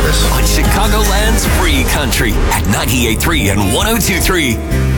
Elvis. On Chicagoland's Free Country at 98.3 and 102.3.